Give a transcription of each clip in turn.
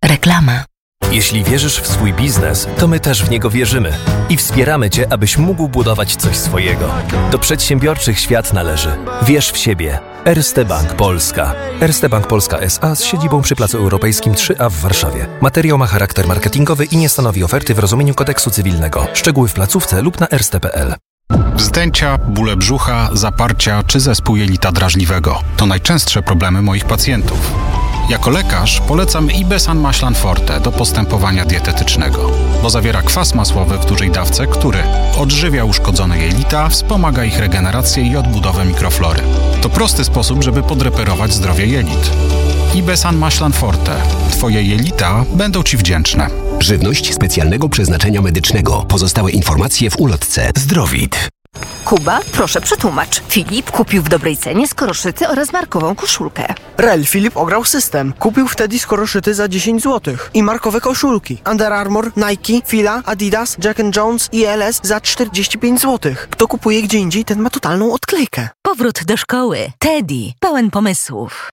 Reklama. Jeśli wierzysz w swój biznes, to my też w niego wierzymy i wspieramy Cię, abyś mógł budować coś swojego. Do przedsiębiorczych świat należy. Wierz w siebie. Erste Bank Polska. Erste Bank Polska S.A. z siedzibą przy Placu Europejskim 3A w Warszawie. Materiał ma charakter marketingowy i nie stanowi oferty w rozumieniu kodeksu cywilnego. Szczegóły w placówce lub na erste.pl. Wzdęcia, bóle brzucha, zaparcia czy zespół jelita drażliwego to najczęstsze problemy moich pacjentów. Jako lekarz polecam Ibesan Maślan Forte do postępowania dietetycznego, bo zawiera kwas masłowy w dużej dawce, który odżywia uszkodzone jelita, wspomaga ich regenerację i odbudowę mikroflory. To prosty sposób, żeby podreperować zdrowie jelit. Ibesan Maślan Forte. Twoje jelita będą Ci wdzięczne. Żywność specjalnego przeznaczenia medycznego. Pozostałe informacje w ulotce. Zdrowit. Kuba, proszę przetłumacz. Filip kupił w dobrej cenie skoroszyty oraz markową koszulkę. Filip ograł system. Kupił wtedy skoroszyty za 10 zł. I markowe koszulki. Under Armour, Nike, Fila, Adidas, Jack & Jones i LS za 45 zł. Kto kupuje gdzie indziej, ten ma totalną odklejkę. Powrót do szkoły. Teddy. Pełen pomysłów.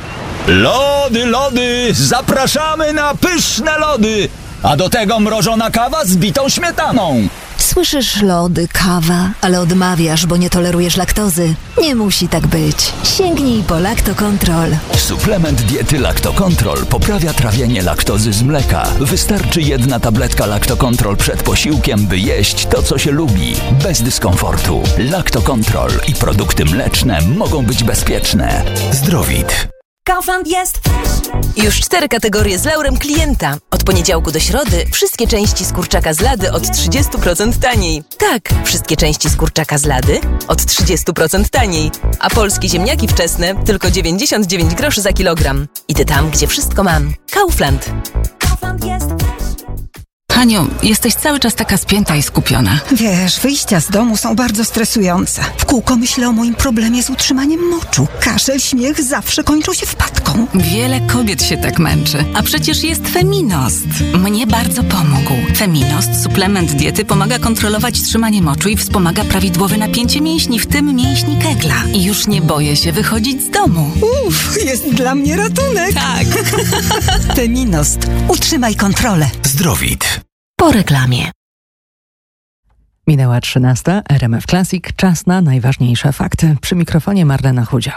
Lody! Zapraszamy na pyszne lody! A do tego mrożona kawa z bitą śmietaną. Słyszysz, lody, kawa, ale odmawiasz, bo nie tolerujesz laktozy. Nie musi tak być. Sięgnij po Lactocontrol. Suplement diety Lactocontrol poprawia trawienie laktozy z mleka. Wystarczy jedna tabletka Lactocontrol przed posiłkiem, by jeść to, co się lubi. Bez dyskomfortu. Lactocontrol i produkty mleczne mogą być bezpieczne. Zdrowit. Kaufland jest Już 4 kategorie z laurem klienta. Od poniedziałku do środy wszystkie części z kurczaka z lady od 30% taniej. Tak, wszystkie części z kurczaka z lady od 30% taniej. A polskie ziemniaki wczesne tylko 99 groszy za kilogram. Idę tam, gdzie wszystko mam. Kaufland. Kaufland jest Haniu, jesteś cały czas taka spięta i skupiona. Wiesz, wyjścia z domu są bardzo stresujące. W kółko myślę o moim problemie z utrzymaniem moczu. Kaszel, śmiech zawsze kończą się wpadką. Wiele kobiet się tak męczy. A przecież jest Feminost. Mnie bardzo pomógł. Feminost, suplement diety, pomaga kontrolować trzymanie moczu i wspomaga prawidłowe napięcie mięśni, w tym mięśni kegla. I już nie boję się wychodzić z domu. Jest dla mnie ratunek. Tak. Feminost. Utrzymaj kontrolę. Zdrowit. Po reklamie. Minęła 13. RMF Classic. Czas na najważniejsze fakty. Przy mikrofonie Marlena Chudział.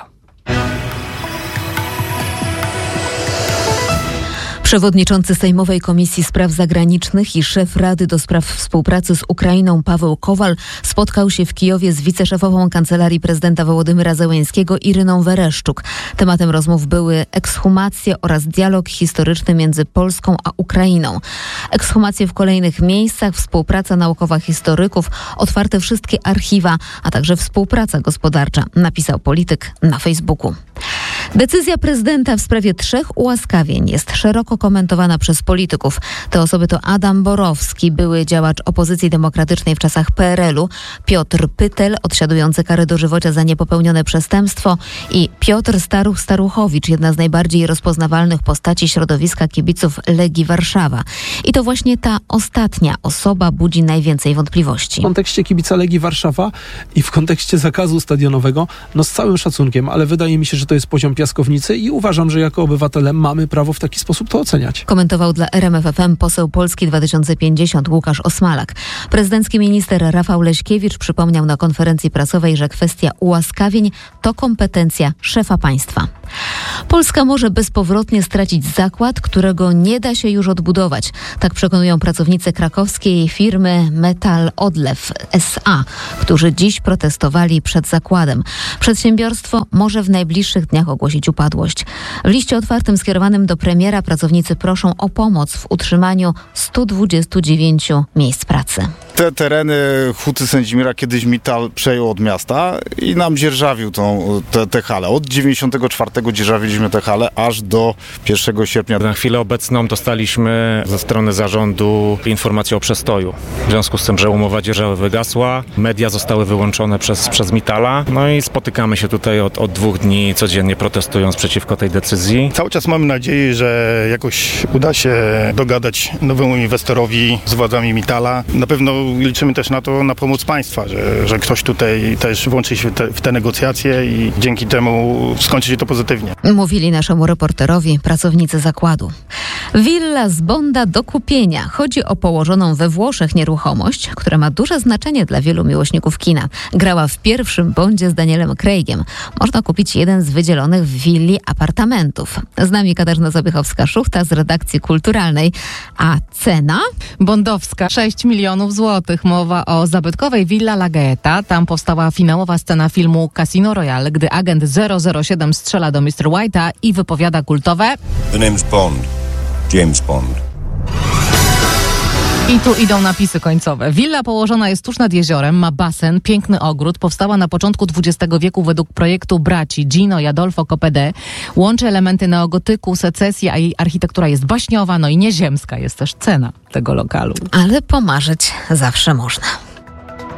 Przewodniczący Sejmowej Komisji Spraw Zagranicznych i szef Rady do Spraw Współpracy z Ukrainą Paweł Kowal spotkał się w Kijowie z wiceszefową Kancelarii Prezydenta Wołodymyra Zełenskiego Iryną Wereszczuk. Tematem rozmów były ekshumacje oraz dialog historyczny między Polską a Ukrainą. Ekshumacje w kolejnych miejscach, współpraca naukowa historyków, otwarte wszystkie archiwa, a także współpraca gospodarcza, napisał polityk na Facebooku. Decyzja prezydenta w sprawie 3 ułaskawień jest szeroko komentowana przez polityków. Te osoby to Adam Borowski, były działacz opozycji demokratycznej w czasach PRL-u, Piotr Pytel, odsiadujący karę dożywocia za niepopełnione przestępstwo, i Piotr Staruch-Staruchowicz, jedna z najbardziej rozpoznawalnych postaci środowiska kibiców Legii Warszawa. I to właśnie ta ostatnia osoba budzi najwięcej wątpliwości. W kontekście kibica Legii Warszawa i w kontekście zakazu stadionowego, z całym szacunkiem, ale wydaje mi się, że to jest poziom piaskownicy i uważam, że jako obywatele mamy prawo w taki sposób to oceniać. Komentował dla RMF FM poseł Polski 2050 Łukasz Osmalak. Prezydencki minister Rafał Leśkiewicz przypomniał na konferencji prasowej, że kwestia ułaskawień to kompetencja szefa państwa. Polska może bezpowrotnie stracić zakład, którego nie da się już odbudować. Tak przekonują pracownicy krakowskiej firmy Metal Odlew S.A., którzy dziś protestowali przed zakładem. Przedsiębiorstwo może w najbliższych dniach ogłosić upadłość. W liście otwartym skierowanym do premiera pracownicy proszą o pomoc w utrzymaniu 129 miejsc pracy. Te tereny Huty Sędzimira kiedyś Metal przejął od miasta i nam dzierżawił te hale. Od 94 dzierżawiliśmy te hale aż do 1 sierpnia. Na chwilę obecną dostaliśmy ze strony zarządu informację o przestoju. W związku z tym, że umowa dzierżawy wygasła, media zostały wyłączone przez Metala. No i spotykamy się tutaj od 2 dni codziennie, protestując przeciwko tej decyzji. Cały czas mamy nadzieję, że jakoś uda się dogadać nowemu inwestorowi z władzami Metala. Na pewno liczymy też na pomoc państwa, że ktoś tutaj też włączy się w te negocjacje i dzięki temu skończy się to pozytywnie. Mówili naszemu reporterowi pracownicy zakładu. Willa z Bonda do kupienia. Chodzi o położoną we Włoszech nieruchomość, która ma duże znaczenie dla wielu miłośników kina. Grała w pierwszym Bondzie z Danielem Craigiem. Można kupić jeden z wydzielonych w willi apartamentów. Z nami Katarzyna Zabiechowska-Szuchta z redakcji kulturalnej. A cena? Bondowska 6 milionów złotych. Mowa o zabytkowej Villa La Gaeta. Tam powstała finałowa scena filmu Casino Royale, gdy agent 007 strzela do Mr. White'a i wypowiada kultowe: The name's Bond. James Bond. I tu idą napisy końcowe. Willa położona jest tuż nad jeziorem, ma basen, piękny ogród. Powstała na początku XX wieku według projektu braci Gino i Adolfo Copede. Łączy elementy neogotyku, secesji, a jej architektura jest baśniowa, no i nieziemska jest też cena tego lokalu. Ale pomarzyć zawsze można.